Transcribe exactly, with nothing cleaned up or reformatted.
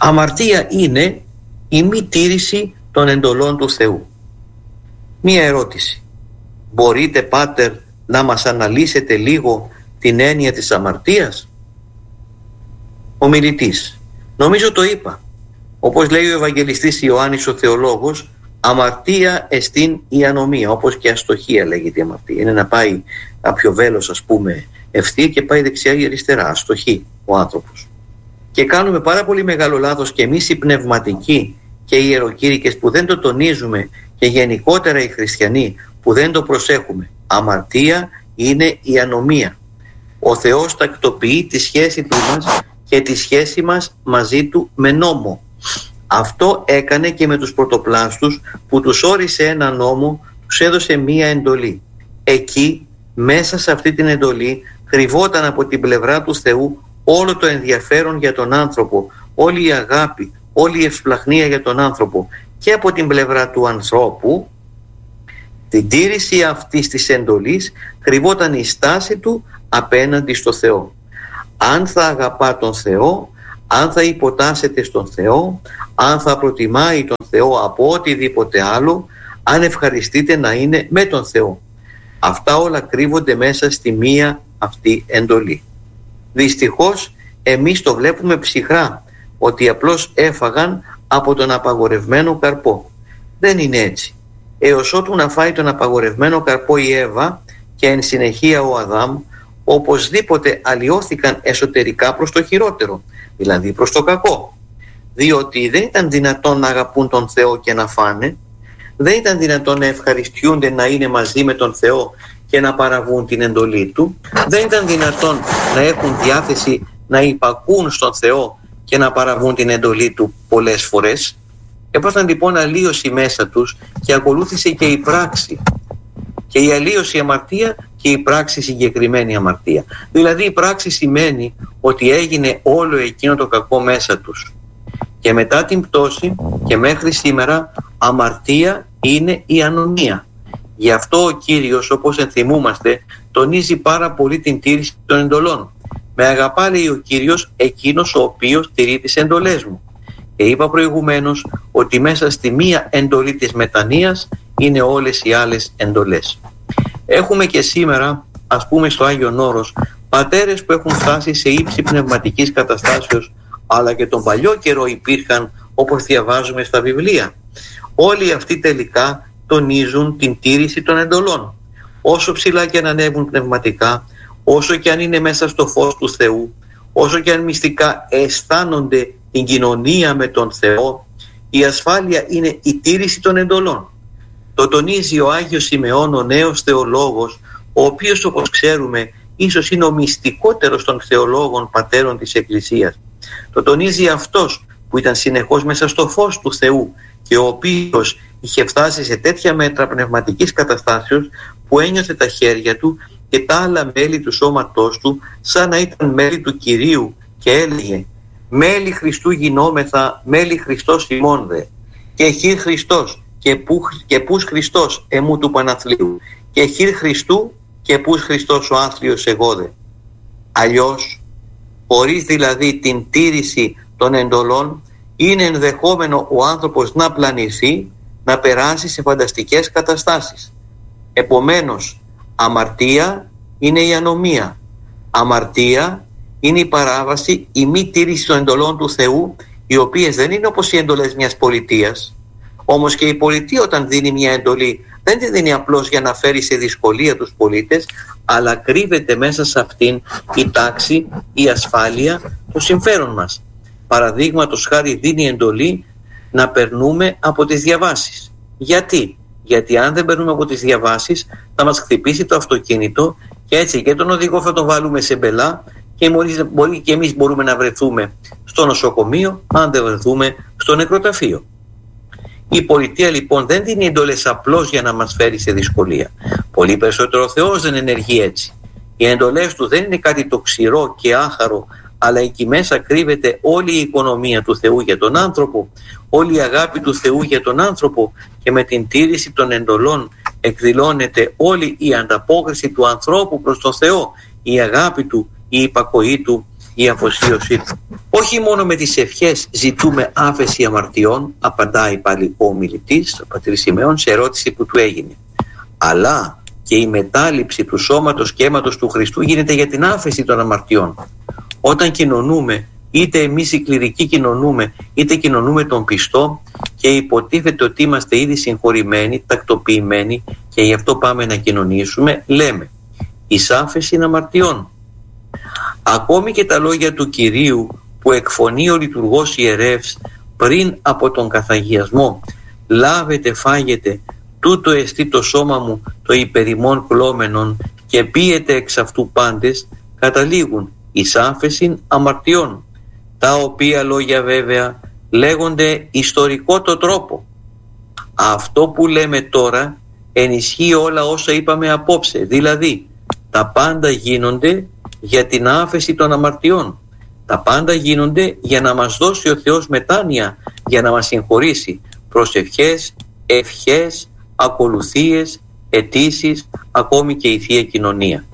Αμαρτία είναι η μη τήρηση των εντολών του Θεού. Μία ερώτηση. Μπορείτε, Πάτερ, να μας αναλύσετε λίγο την έννοια της αμαρτίας? Ο μιλητής. Νομίζω το είπα. Όπως λέει ο Ευαγγελιστής Ιωάννης ο θεολόγος, αμαρτία εστίν η ανομία, όπως και αστοχία λέγεται η αμαρτία. Είναι να πάει κάποιο βέλος, ας πούμε, ευθεία και πάει δεξιά ή αριστερά, αστοχή ο άνθρωπος. Και κάνουμε πάρα πολύ μεγάλο λάθος και εμείς οι πνευματικοί και οι ιεροκήρυκες που δεν το τονίζουμε, και γενικότερα οι χριστιανοί που δεν το προσέχουμε. Αμαρτία είναι η ανομία. Ο Θεός τακτοποιεί τη σχέση του μας και τη σχέση μας μαζί του με νόμο. Αυτό έκανε και με τους πρωτοπλάστους που τους όρισε ένα νόμο, τους έδωσε μία εντολή. Εκεί, μέσα σε αυτή την εντολή, κρυβόταν από την πλευρά του Θεού όλο το ενδιαφέρον για τον άνθρωπο, όλη η αγάπη, όλη η ευσπλαχνία για τον άνθρωπο. Και από την πλευρά του ανθρώπου, την τήρηση αυτής της εντολής, κρυβόταν η στάση του απέναντι στο Θεό. Αν θα αγαπά τον Θεό, αν θα υποτάσσεται στον Θεό, αν θα προτιμάει τον Θεό από οτιδήποτε άλλο, αν ευχαριστείτε να είναι με τον Θεό. Αυτά όλα κρύβονται μέσα στη μία αυτή εντολή. Δυστυχώς εμείς το βλέπουμε ψυχρά, ότι απλώς έφαγαν από τον απαγορευμένο καρπό. Δεν είναι έτσι. Έως ότου να φάει τον απαγορευμένο καρπό η Εύα και εν συνεχεία ο Αδάμ, οπωσδήποτε αλλοιώθηκαν εσωτερικά προς το χειρότερο, δηλαδή προς το κακό. Διότι δεν ήταν δυνατόν να αγαπούν τον Θεό και να φάνε, δεν ήταν δυνατόν να ευχαριστιούνται να είναι μαζί με τον Θεό και να παραβούν την εντολή του, δεν ήταν δυνατόν να έχουν διάθεση να υπακούν στον Θεό και να παραβούν την εντολή του πολλές φορές. Έπαθαν λοιπόν αλλίωση μέσα τους και ακολούθησε και η πράξη. Και η αλλίωση αμαρτία και η πράξη συγκεκριμένη αμαρτία. Δηλαδή η πράξη σημαίνει ότι έγινε όλο εκείνο το κακό μέσα τους. Και μετά την πτώση και μέχρι σήμερα αμαρτία είναι η ανομία. Γι' αυτό ο Κύριος, όπως ενθυμούμαστε, τονίζει πάρα πολύ την τήρηση των εντολών. Με αγαπά, λέει ο Κύριος, εκείνος ο οποίος τηρεί τις εντολές μου. Και είπα προηγουμένως ότι μέσα στη μία εντολή της μετανοίας είναι όλες οι άλλες εντολές. Έχουμε και σήμερα, ας πούμε στο Άγιον Όρος, πατέρες που έχουν φτάσει σε ύψη πνευματικής καταστάσεως, αλλά και τον παλιό καιρό υπήρχαν, όπως διαβάζουμε στα βιβλία. Όλοι αυτοί τελικά τονίζουν την τήρηση των εντολών. Όσο ψηλά και αν ανέβουν πνευματικά, όσο και αν είναι μέσα στο φως του Θεού, όσο και αν μυστικά αισθάνονται την κοινωνία με τον Θεό, η ασφάλεια είναι η τήρηση των εντολών. Το τονίζει ο Άγιος Σιμεών, ο νέος θεολόγος, ο οποίος, όπως ξέρουμε, ίσως είναι ο μυστικότερος των θεολόγων πατέρων της Εκκλησίας. Το τονίζει αυτός που ήταν συνεχώς μέσα στο φως του Θεού και ο οποίος είχε φτάσει σε τέτοια μέτρα πνευματικής καταστάσεως που ένιωθε τα χέρια του και τα άλλα μέλη του σώματός του σαν να ήταν μέλη του Κυρίου και έλεγε «Μέλη Χριστού γινόμεθα, μέλη Χριστός ημών δε, και χείρ Χριστός και, που, και πούς Χριστός εμού του Παναθλίου, και χείρ Χριστού και πούς Χριστός ο άθλιος εγώ δε». Αλλιώς, χωρίς δηλαδή την τήρηση των εντολών, είναι ενδεχόμενο ο άνθρωπος να πλανηθεί, να περάσει σε φανταστικές καταστάσεις. Επομένως, αμαρτία είναι η ανομία. Αμαρτία είναι η παράβαση, η μη τήρηση των εντολών του Θεού, οι οποίες δεν είναι όπως οι εντολές μιας πολιτείας. Όμως και η πολιτεία, όταν δίνει μια εντολή, δεν τη δίνει απλώς για να φέρει σε δυσκολία τους πολίτες, αλλά κρύβεται μέσα σε αυτήν η τάξη, η ασφάλεια, το συμφέρον μας. Παραδείγματος χάρη δίνει εντολή να περνούμε από τις διαβάσεις. Γιατί? Γιατί αν δεν περνούμε από τις διαβάσεις θα μας χτυπήσει το αυτοκίνητο και έτσι και τον οδηγό θα τον βάλουμε σε μπελά και μπορεί και εμείς μπορούμε να βρεθούμε στο νοσοκομείο αν δεν βρεθούμε στο νεκροταφείο. Η πολιτεία λοιπόν δεν δίνει εντολές απλώς για να μας φέρει σε δυσκολία. Πολύ περισσότερο ο Θεός δεν ενεργεί έτσι. Οι εντολές του δεν είναι κάτι το ξηρό και άχαρο, αλλά εκεί μέσα κρύβεται όλη η οικονομία του Θεού για τον άνθρωπο, όλη η αγάπη του Θεού για τον άνθρωπο και με την τήρηση των εντολών εκδηλώνεται όλη η ανταπόκριση του ανθρώπου προς τον Θεό, η αγάπη του, η υπακοή του, η αφοσίωσή του. Όχι μόνο με τις ευχές ζητούμε άφεση αμαρτιών, απαντάει πάλι ο ομιλητής, ο πατήρ Σιμεών, σε ερώτηση που του έγινε. Αλλά και η μετάληψη του σώματος και αίματος του Χριστού γίνεται για την άφεση των αμαρτιών. Όταν κοινωνούμε, είτε εμείς οι κληρικοί κοινωνούμε, είτε κοινωνούμε τον πιστό και υποτίθεται ότι είμαστε ήδη συγχωρημένοι, τακτοποιημένοι και γι' αυτό πάμε να κοινωνήσουμε, λέμε εις άφεσιν αμαρτιών. Ακόμη και τα λόγια του Κυρίου που εκφωνεί ο λειτουργός ιερεύς πριν από τον καθαγιασμό, λάβετε φάγετε, τούτο εστί το σώμα μου το υπερημών κλώμενον και πίετε εξ αυτού πάντες, καταλήγουν εις άφεσιν αμαρτιών, τα οποία λόγια βέβαια λέγονται ιστορικό το τρόπο. Αυτό που λέμε τώρα ενισχύει όλα όσα είπαμε απόψε, δηλαδή τα πάντα γίνονται για την άφεση των αμαρτιών. Τα πάντα γίνονται για να μας δώσει ο Θεός μετάνοια, για να μας συγχωρήσει. Προσευχές, ευχές, ακολουθίες, αιτήσεις, ακόμη και η Θεία Κοινωνία.